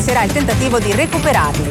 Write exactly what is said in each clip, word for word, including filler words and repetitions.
cesserà il tentativo di recuperarli.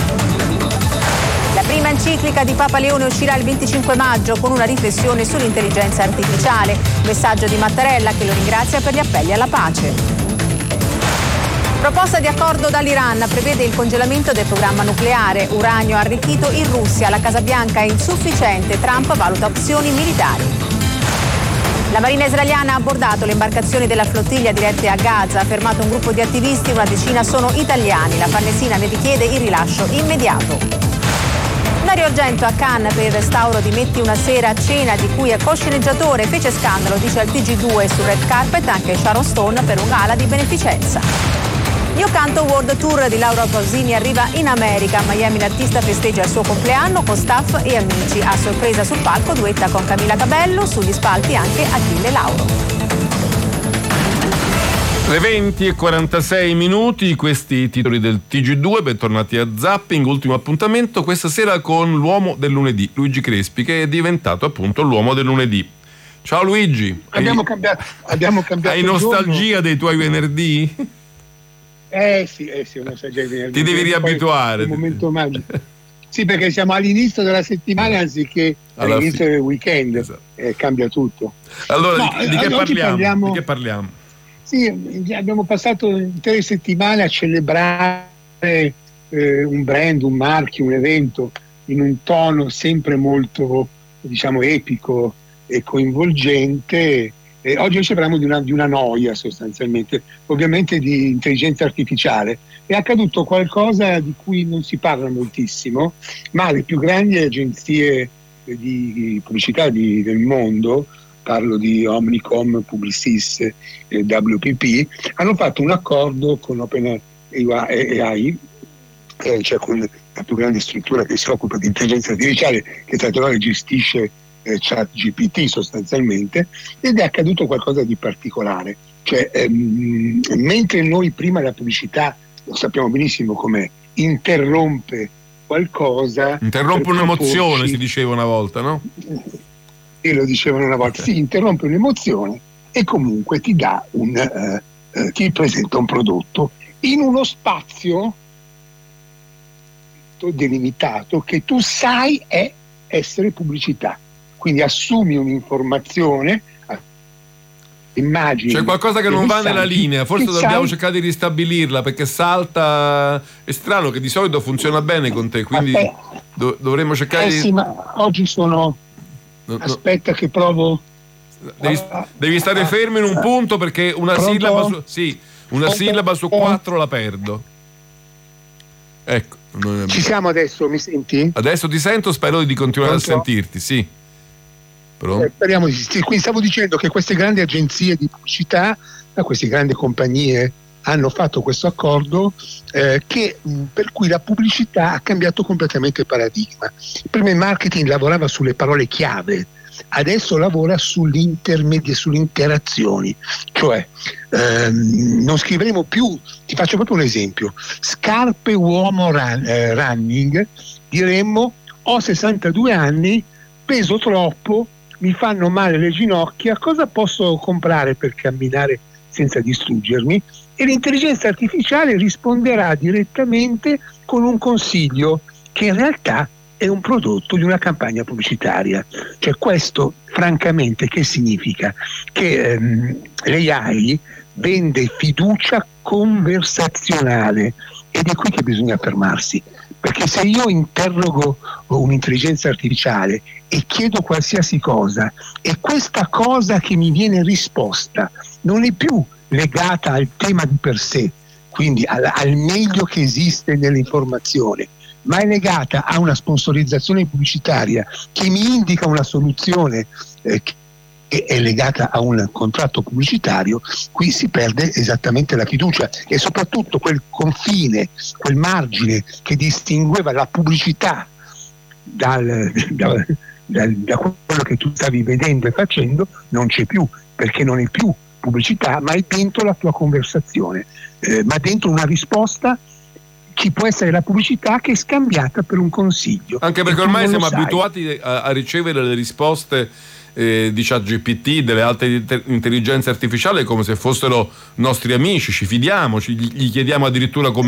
La prima enciclica di Papa Leone uscirà il venticinque maggio con una riflessione sull'intelligenza artificiale. Messaggio di Mattarella che lo ringrazia per gli appelli alla pace. Proposta di accordo dall'Iran prevede il congelamento del programma nucleare. Uranio arricchito in Russia. La Casa Bianca è insufficiente. Trump valuta opzioni militari. La Marina israeliana ha abbordato le imbarcazioni della flottiglia dirette a Gaza. Ha fermato un gruppo di attivisti, una decina sono italiani. La Farnesina ne richiede il rilascio immediato. Dario Argento a Cannes per il restauro di Metti una sera a cena, di cui è co-sceneggiatore. Fece scandalo, dice al T G due, sul red carpet anche Sharon Stone per un gala di beneficenza. Io Canto World Tour di Laura Pausini arriva in America. A Miami l'artista festeggia il suo compleanno con staff e amici. A sorpresa sul palco duetta con Camilla Cabello, sugli spalti anche Achille Lauro. Le venti e quarantasei minuti, questi titoli del T G due, bentornati a Zapping, ultimo appuntamento questa sera con l'uomo del lunedì, Luigi Crespi, che è diventato appunto l'uomo del lunedì. Ciao Luigi. Abbiamo hai, cambiato, abbiamo cambiato Hai nostalgia giorno. dei tuoi venerdì? Eh sì, eh sì, nostalgia dei venerdì. Ti devi riabituare. Un momento magico. Sì, perché siamo all'inizio della settimana anziché Alla all'inizio fi- del weekend, esatto. eh, cambia tutto. Allora, No, di, di, che parliamo? parliamo, di che parliamo? Sì, abbiamo passato intere settimane a celebrare eh, un brand, un marchio, un evento in un tono sempre molto, diciamo, epico e coinvolgente. E oggi ci parliamo di una, di una noia sostanzialmente, ovviamente di intelligenza artificiale. È accaduto qualcosa di cui non si parla moltissimo, ma le più grandi agenzie di pubblicità di, del mondo, parlo di Omnicom, Publicis e W P P, hanno fatto un accordo con OpenAI, eh, cioè con la più grande struttura che si occupa di intelligenza artificiale, che tra l'altro gestisce eh, ChatGPT sostanzialmente, ed è accaduto qualcosa di particolare. Cioè, ehm, mentre noi prima la pubblicità, lo sappiamo benissimo com'è, interrompe qualcosa... Interrompe un'emozione, proporci... si diceva una volta, no? E lo dicevano una volta, si interrompe un'emozione e comunque ti dà un eh, eh, ti presenta un prodotto in uno spazio delimitato che tu sai è essere pubblicità, quindi assumi un'informazione, immagini. C'è qualcosa che non va nella linea, forse dobbiamo sai... cercare di ristabilirla, perché salta. È strano che di solito funziona bene con te, quindi do- dovremmo cercare eh di... sì, ma oggi sono No, no. Aspetta che provo. Devi, devi stare fermo in un punto, perché una Pronto? sillaba su, sì, una sillaba su quattro la perdo. Ecco. Ci siamo adesso, mi senti? Adesso ti sento, spero di continuare Pronto? a sentirti, sì. Eh, speriamo di sì. Quindi stavo dicendo che queste grandi agenzie di pubblicità, queste grandi compagnie hanno fatto questo accordo eh, che, per cui la pubblicità ha cambiato completamente il paradigma. Prima il marketing lavorava sulle parole chiave, adesso lavora sull'intermedia, sulle interazioni, cioè ehm, non scriveremo più, ti faccio proprio un esempio, scarpe uomo run, eh, running, diremmo ho sessantadue anni, peso troppo, mi fanno male le ginocchia, cosa posso comprare per camminare senza distruggermi? E l'intelligenza artificiale risponderà direttamente con un consiglio che in realtà è un prodotto di una campagna pubblicitaria. Cioè, questo francamente che significa? Che ehm, l'A I vende fiducia conversazionale, ed è qui che bisogna fermarsi, perché se io interrogo un'intelligenza artificiale e chiedo qualsiasi cosa e questa cosa che mi viene risposta non è più legata al tema di per sé, quindi al, al meglio che esiste nell'informazione, ma è legata a una sponsorizzazione pubblicitaria che mi indica una soluzione eh, che è legata a un contratto pubblicitario, qui si perde esattamente la fiducia e soprattutto quel confine, quel margine che distingueva la pubblicità dal, da, da, da quello che tu stavi vedendo e facendo non c'è più, perché non è più pubblicità, ma è dentro la tua conversazione, eh, ma dentro una risposta ci può essere la pubblicità che è scambiata per un consiglio. Anche perché ormai siamo abituati a, a ricevere le risposte eh, di ChatGPT, delle altre intelligenze artificiali, come se fossero nostri amici, ci fidiamo, ci, gli chiediamo addirittura come